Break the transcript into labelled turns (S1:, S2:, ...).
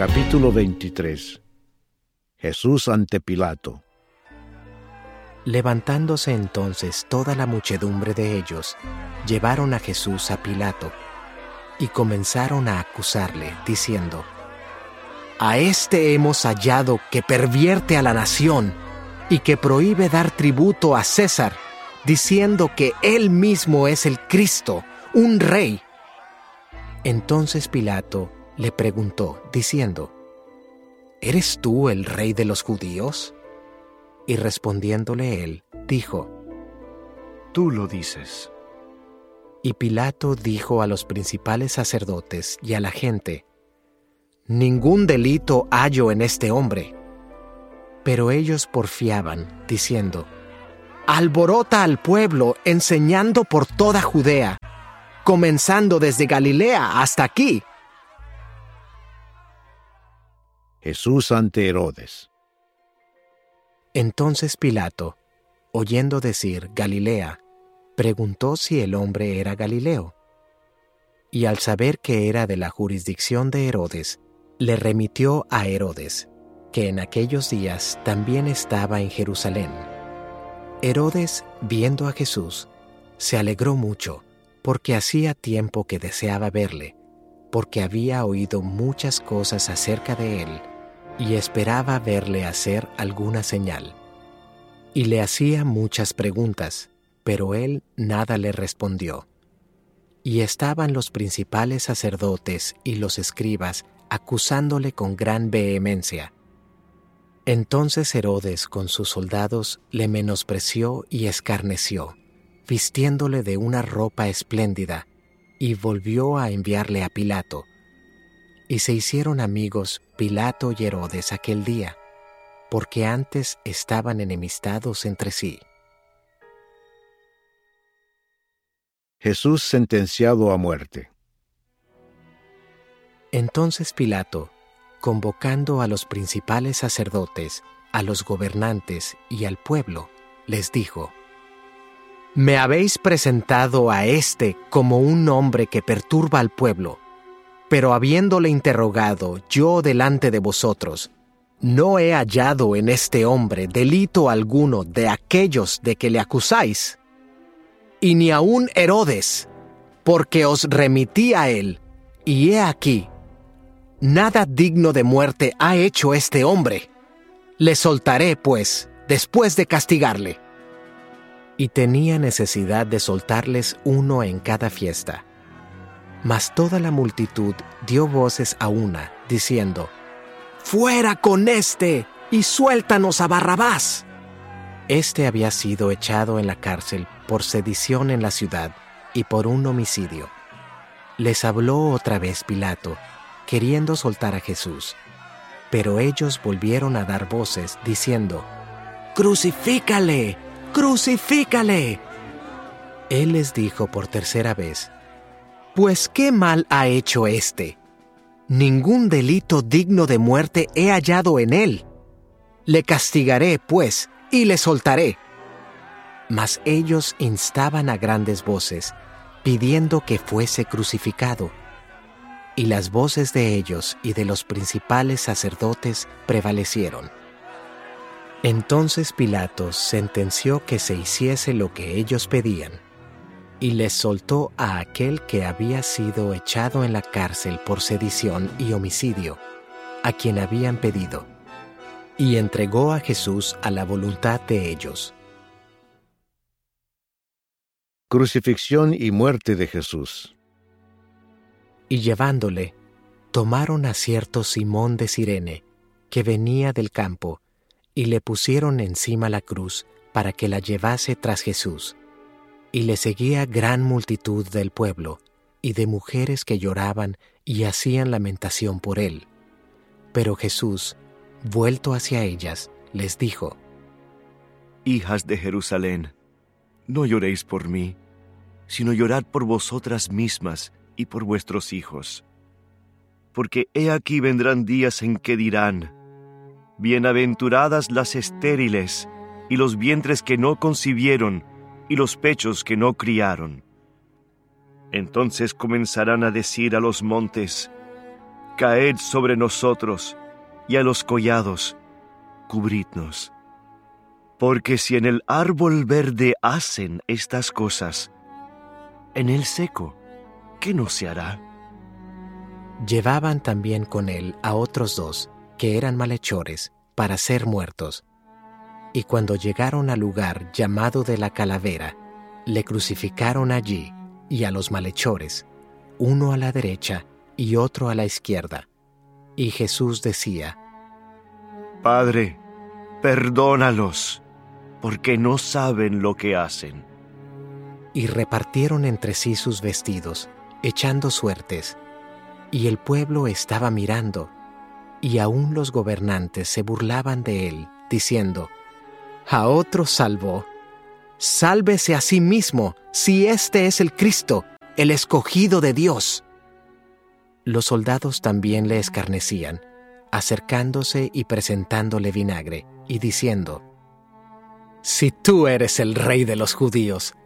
S1: Capítulo 23. Jesús ante Pilato.
S2: Levantándose entonces toda la muchedumbre de ellos, llevaron a Jesús a Pilato, y comenzaron a acusarle, diciendo: «A este hemos hallado que pervierte a la nación, y que prohíbe dar tributo a César, diciendo que él mismo es el Cristo, un rey». Entonces Pilato le preguntó, diciendo: «¿Eres tú el rey de los judíos?». Y respondiéndole él, dijo:
S3: «Tú lo dices».
S2: Y Pilato dijo a los principales sacerdotes y a la gente: «Ningún delito hallo en este hombre». Pero ellos porfiaban, diciendo: «Alborota al pueblo, enseñando por toda Judea, comenzando desde Galilea hasta aquí».
S1: Jesús ante Herodes.
S2: Entonces Pilato, oyendo decir Galilea, preguntó si el hombre era Galileo. Y al saber que era de la jurisdicción de Herodes, le remitió a Herodes, que en aquellos días también estaba en Jerusalén. Herodes, viendo a Jesús, se alegró mucho, porque hacía tiempo que deseaba verle, porque había oído muchas cosas acerca de él, y esperaba verle hacer alguna señal. Y le hacía muchas preguntas, pero él nada le respondió. Y estaban los principales sacerdotes y los escribas acusándole con gran vehemencia. Entonces Herodes con sus soldados le menospreció y escarneció, vistiéndole de una ropa espléndida, y volvió a enviarle a Pilato. Y se hicieron amigos Pilato y Herodes aquel día, porque antes estaban enemistados entre sí.
S1: Jesús sentenciado a muerte.
S2: Entonces Pilato, convocando a los principales sacerdotes, a los gobernantes y al pueblo, les dijo: «Me habéis presentado a éste como un hombre que perturba al pueblo, pero habiéndole interrogado yo delante de vosotros, no he hallado en este hombre delito alguno de aquellos de que le acusáis. Y ni aun Herodes, porque os remití a él, y he aquí, nada digno de muerte ha hecho este hombre. Le soltaré, pues, después de castigarle». Y tenía necesidad de soltarles uno en cada fiesta. Mas toda la multitud dio voces a una, diciendo: «¡Fuera con éste, y suéltanos a Barrabás!». Este había sido echado en la cárcel por sedición en la ciudad y por un homicidio. Les habló otra vez Pilato, queriendo soltar a Jesús. Pero ellos volvieron a dar voces, diciendo: «¡Crucifícale! ¡Crucifícale!». Él les dijo por tercera vez: «Pues qué mal ha hecho éste. Ningún delito digno de muerte he hallado en él. Le castigaré, pues, y le soltaré». Mas ellos instaban a grandes voces, pidiendo que fuese crucificado. Y las voces de ellos y de los principales sacerdotes prevalecieron. Entonces Pilato sentenció que se hiciese lo que ellos pedían, y les soltó a aquel que había sido echado en la cárcel por sedición y homicidio, a quien habían pedido, y entregó a Jesús a la voluntad de ellos.
S1: Crucifixión y muerte de Jesús.
S2: Y llevándole, tomaron a cierto Simón de Cirene, que venía del campo, y le pusieron encima la cruz para que la llevase tras Jesús. Y le seguía gran multitud del pueblo, y de mujeres que lloraban y hacían lamentación por él. Pero Jesús, vuelto hacia ellas, les dijo:
S3: «Hijas de Jerusalén, no lloréis por mí, sino llorad por vosotras mismas y por vuestros hijos. Porque he aquí vendrán días en que dirán: bienaventuradas las estériles, y los vientres que no concibieron, y los pechos que no criaron. Entonces comenzarán a decir a los montes: caed sobre nosotros, y a los collados, cubridnos. Porque si en el árbol verde hacen estas cosas, en el seco, ¿qué no se hará?
S2: Llevaban también con él a otros 2, que eran malhechores, para ser muertos. Y cuando llegaron al lugar llamado de la Calavera, le crucificaron allí, y a los malhechores, uno a la derecha y otro a la izquierda. Y Jesús decía:
S3: Padre, perdónalos, porque no saben lo que hacen.
S2: Y repartieron entre sí sus vestidos, echando suertes. Y el pueblo estaba mirando, y aún los gobernantes se burlaban de él, diciendo: A otro salvó. Sálvese a sí mismo, si este es el Cristo, el escogido de Dios. Los soldados también le escarnecían, acercándose y presentándole vinagre, y diciendo: Si tú eres el rey de los judíos,